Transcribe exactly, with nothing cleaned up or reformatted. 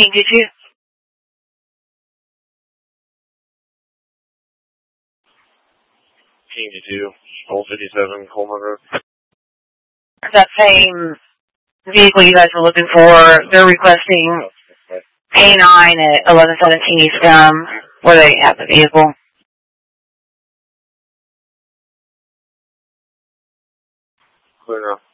Did you? eighty-two, Old fifty-seven, Coleman Road. That same vehicle you guys were looking for, they're requesting A nine at eleven seventeen East Gum, where they have the vehicle. Clear now.